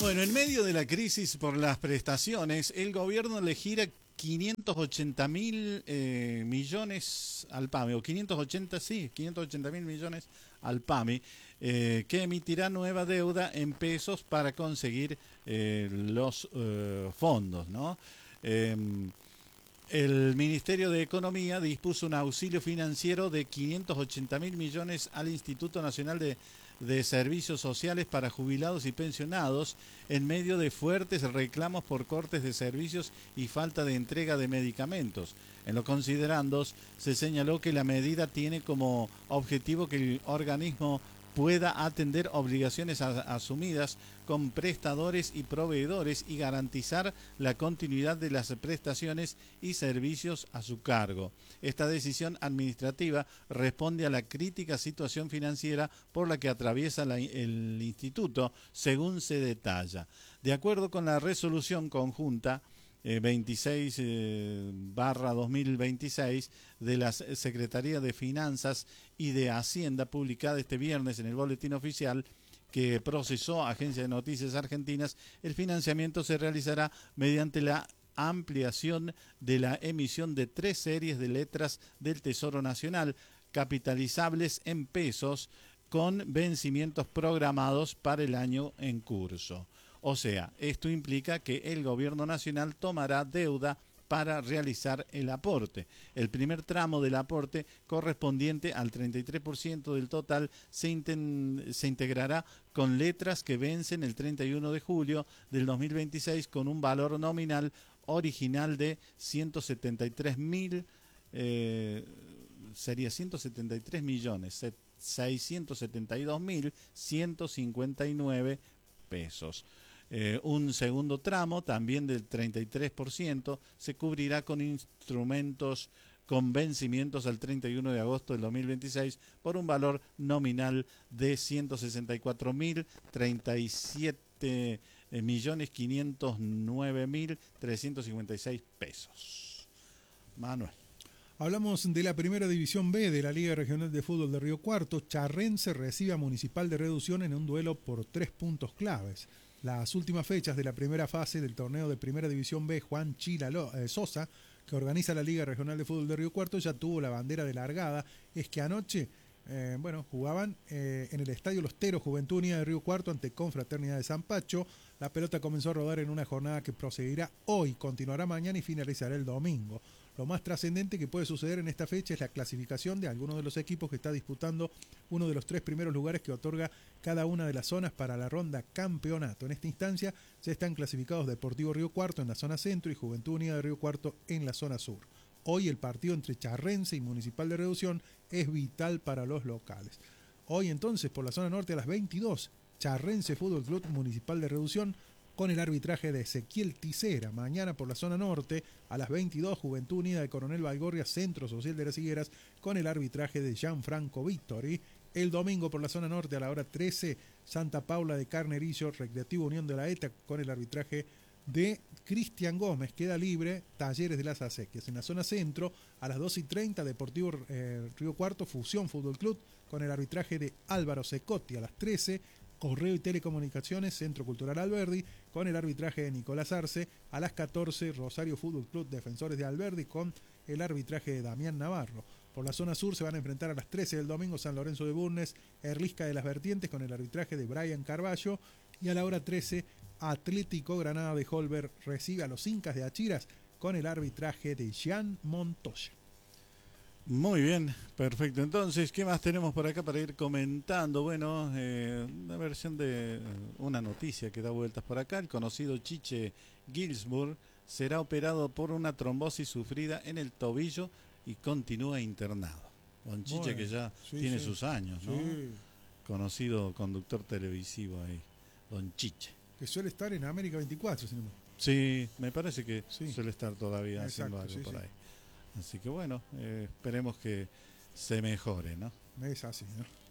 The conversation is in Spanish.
Bueno, en medio de la crisis por las prestaciones, el gobierno le gira 580.000 millones al PAMI, o 580.000 millones al PAMI, que emitirá nueva deuda en pesos para conseguir los fondos, ¿no? El Ministerio de Economía dispuso un auxilio financiero de 580.000 millones al Instituto Nacional de Servicios Sociales para jubilados y pensionados en medio de fuertes reclamos por cortes de servicios y falta de entrega de medicamentos. En los considerandos se señaló que la medida tiene como objetivo que el organismo pueda atender obligaciones asumidas con prestadores y proveedores y garantizar la continuidad de las prestaciones y servicios a su cargo. Esta decisión administrativa responde a la crítica situación financiera por la que atraviesa el instituto, según se detalla. De acuerdo con la resolución conjunta 26/2026 de la Secretaría de Finanzas y de Hacienda, publicada este viernes en el Boletín Oficial que procesó Agencia de Noticias Argentinas, el financiamiento se realizará mediante la ampliación de la emisión de 3 series de letras del Tesoro Nacional, capitalizables en pesos, con vencimientos programados para el año en curso. O sea, esto implica que el gobierno nacional tomará deuda para realizar el aporte. El primer tramo del aporte, correspondiente al 33% del total, se integrará con letras que vencen el 31 de julio del 2026 con un valor nominal original de 173.000, sería 173.672.159 pesos. Un segundo tramo, también del 33%, se cubrirá con instrumentos con vencimientos al 31 de agosto del 2026 por un valor nominal de 164.037.509.356 pesos. Manuel. Hablamos de la Primera División B de la Liga Regional de Fútbol de Río Cuarto. Charrense recibe a Municipal de Reducción en un duelo por 3 puntos claves. Las últimas fechas de la primera fase del torneo de Primera División B, Juan Chila Sosa, que organiza la Liga Regional de Fútbol de Río Cuarto, ya tuvo la bandera de largada. Es que anoche jugaban en el Estadio Los Teros, Juventud Unida de Río Cuarto ante Confraternidad de San Pacho. La pelota comenzó a rodar en una jornada que proseguirá hoy, continuará mañana y finalizará el domingo. Lo más trascendente que puede suceder en esta fecha es la clasificación de algunos de los equipos que está disputando uno de los 3 primeros lugares que otorga cada una de las zonas para la ronda campeonato. En esta instancia ya están clasificados Deportivo Río Cuarto en la zona centro y Juventud Unida de Río Cuarto en la zona sur. Hoy el partido entre Charrense y Municipal de Reducción es vital para los locales. Hoy entonces por la zona norte a las 22, Charrense Fútbol Club Municipal de Reducción con el arbitraje de Ezequiel Ticera. Mañana por la zona norte a las 22, Juventud Unida de Coronel Baigorria, Centro Social de las Higueras, con el arbitraje de Gianfranco Vittori. El domingo por la zona norte a la hora 13, Santa Paula de Carnerillo, Recreativo Unión de la ETA, con el arbitraje de Cristian Gómez. Queda libre Talleres de las Acequias. En la zona centro a las 2:30, Deportivo Río Cuarto, Fusión Fútbol Club, con el arbitraje de Álvaro Secotti. A las 13, Correo y Telecomunicaciones, Centro Cultural Alberdi, con el arbitraje de Nicolás Arce. A las 14, Rosario Fútbol Club, Defensores de Alberdi, con el arbitraje de Damián Navarro. Por la zona sur se van a enfrentar a las 13 del domingo San Lorenzo de Bulnes, Erlisca de las Vertientes, con el arbitraje de Brian Carballo. Y a la hora 13, Atlético Granada de Holber recibe a los Incas de Achiras, con el arbitraje de Jean Montoya. Muy bien, perfecto. Entonces, ¿qué más tenemos por acá para ir comentando? Bueno, una versión de una noticia que da vueltas por acá. El conocido Chiche Gilsburg será operado por una trombosis sufrida en el tobillo y continúa internado. Don Chiche, bueno, que ya tiene sus años, ¿no? Sí. Conocido conductor televisivo ahí, Don Chiche. Que suele estar en América 24, si no me... Sí, me parece que suele estar todavía haciendo algo por ahí. Así que bueno, esperemos que se mejore, ¿no? Es así, ¿no?